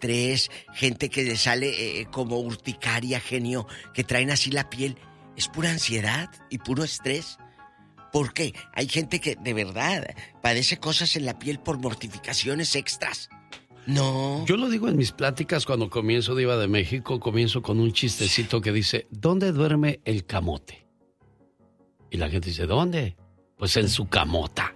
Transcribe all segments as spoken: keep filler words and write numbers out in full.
estrés, gente que le sale eh, como urticaria, genio, que traen así la piel. Es pura ansiedad y puro estrés. ¿Por qué? Hay gente que de verdad padece cosas en la piel por mortificaciones extras. No. Yo lo digo en mis pláticas cuando comienzo Diva de México, comienzo con un chistecito que dice, ¿dónde duerme el camote? Y la gente dice, ¿dónde? Pues en su camota.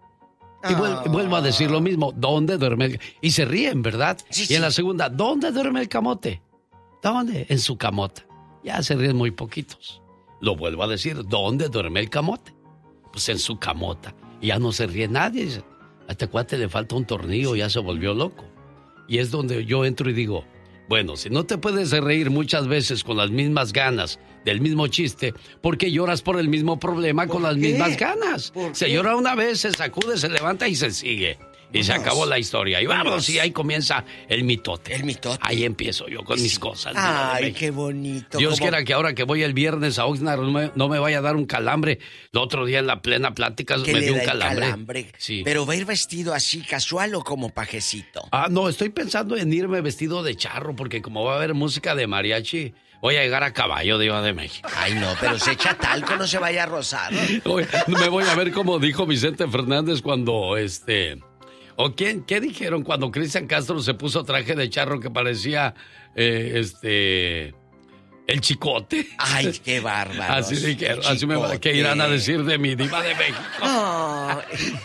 Y vuelvo, vuelvo a decir lo mismo, ¿dónde duerme el camote? Y se ríen, ¿verdad? Sí, y sí. en la segunda, ¿dónde duerme el camote? ¿Dónde? En su camota. Ya se ríen muy poquitos. Lo vuelvo a decir, ¿dónde duerme el camote? Pues en su camota. Y ya no se ríe nadie. A este cuate le falta un tornillo, ya se volvió loco. Y es donde yo entro y digo, bueno, si no te puedes reír muchas veces con las mismas ganas del mismo chiste, ¿por qué lloras por el mismo problema con las qué? mismas ganas? Se qué? llora una vez, se sacude, se levanta y se sigue. Y se acabó la historia. Y vamos, y ahí comienza el mitote. El mitote. Ahí empiezo yo con Sí. mis cosas. Ay, qué bonito. Dios ¿Cómo? quiera que ahora que voy el viernes a Oxnard no me, no me vaya a dar un calambre. El otro día en la plena plática ¿Qué me le dio da un el calambre. calambre? Sí. ¿Pero va a ir vestido así, casual o como pajecito? Ah, no, estoy pensando en irme vestido de charro porque como va a haber música de mariachi, voy a llegar a caballo, Diva de México. Ay, no, pero se echa talco, no se vaya a rozar. Oye, me voy a ver como dijo Vicente Fernández cuando, este... ¿O quién, qué dijeron cuando Cristian Castro se puso traje de charro que parecía, eh, este... el chicote? Ay, qué bárbaro. Así dijeron, así me va, ¿qué irán a decir de mi Diva de México? Oh,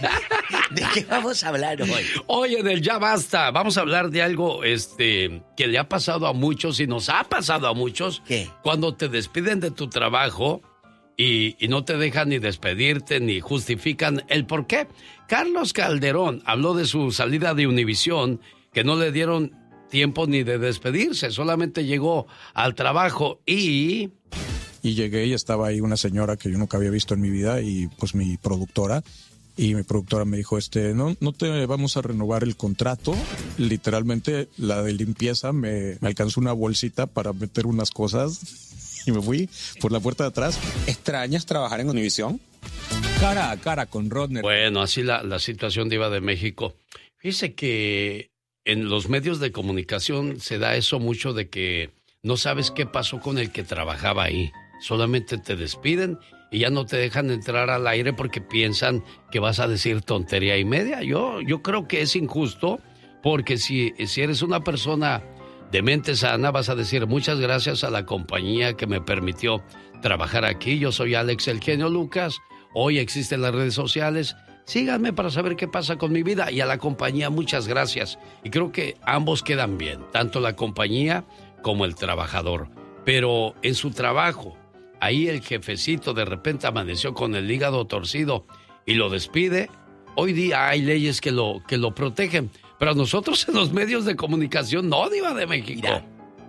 ¿de qué vamos a hablar hoy? Hoy en el Ya Basta vamos a hablar de algo este que le ha pasado a muchos y nos ha pasado a muchos. ¿Qué? Cuando te despiden de tu trabajo y, y no te dejan ni despedirte ni justifican el por qué. Carlos Calderón habló de su salida de Univisión, que no le dieron tiempo ni de despedirse, solamente llegó al trabajo y... Y llegué y estaba ahí una señora que yo nunca había visto en mi vida y pues mi productora. Y mi productora me dijo, este, no, no te vamos a renovar el contrato. Literalmente la de limpieza me, me alcanzó una bolsita para meter unas cosas y me fui por la puerta de atrás. ¿Extrañas trabajar en Univisión? Cara a cara con Rodner. Bueno, así la, la situación Diva de México. Fíjese que en los medios de comunicación se da eso mucho de que no sabes qué pasó con el que trabajaba ahí. Solamente te despiden y ya no te dejan entrar al aire porque piensan que vas a decir tontería y media. Yo, yo creo que es injusto porque si, si eres una persona de mente sana vas a decir muchas gracias a la compañía que me permitió trabajar aquí. Yo soy Alex El Genio Lucas. Hoy existen las redes sociales. Síganme para saber qué pasa con mi vida. Y a la compañía muchas gracias. Y creo que ambos quedan bien, tanto la compañía como el trabajador. Pero en su trabajo, ahí el jefecito de repente amaneció con el hígado torcido y lo despide. Hoy día hay leyes que lo, que lo protegen, pero a nosotros en los medios de comunicación no, Diva de México. Mira,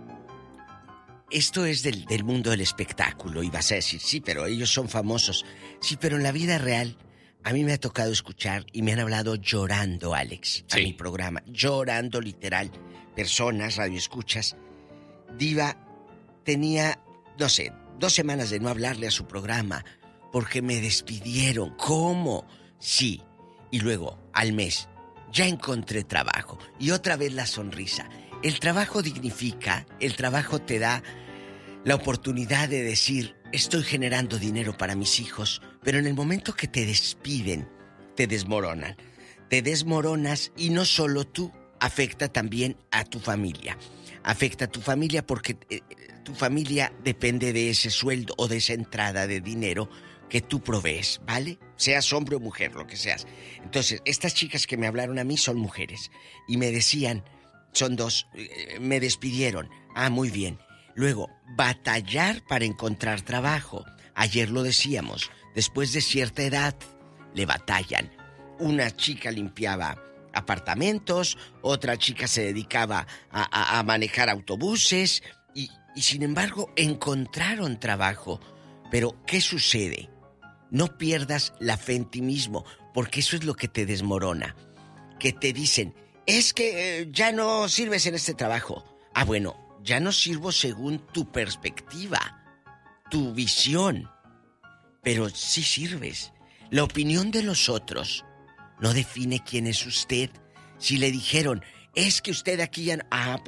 esto es del, del mundo del espectáculo y vas a decir, sí, pero ellos son famosos. Sí, pero en la vida real a mí me ha tocado escuchar y me han hablado llorando, Alex, a Sí. mi programa. Llorando literal. Personas, radioescuchas. Diva tenía, no sé, dos semanas de no hablarle a su programa porque me despidieron. ¿Cómo? Sí. Y luego, al mes, ya encontré trabajo. Y otra vez la sonrisa. El trabajo dignifica, el trabajo te da la oportunidad de decir, estoy generando dinero para mis hijos, pero en el momento que te despiden, te desmoronan. Te desmoronas y no solo tú, afecta también a tu familia. Afecta a tu familia porque eh, tu familia depende de ese sueldo o de esa entrada de dinero que tú provees, ¿vale? Seas hombre o mujer, lo que seas. Entonces, estas chicas que me hablaron a mí son mujeres y me decían, son dos, eh, me despidieron. Ah, muy bien. Luego, batallar para encontrar trabajo. Ayer lo decíamos, después de cierta edad, le batallan. Una chica limpiaba apartamentos, otra chica se dedicaba a, a, a manejar autobuses y, y sin embargo encontraron trabajo. Pero, ¿qué sucede? No pierdas la fe en ti mismo, porque eso es lo que te desmorona. Que te dicen, es que eh, ya no sirves en este trabajo. Ah, bueno, ya no sirvo según tu perspectiva, tu visión. Pero sí sirves. La opinión de los otros no define quién es usted. Si le dijeron, es que usted aquí ya... Ah,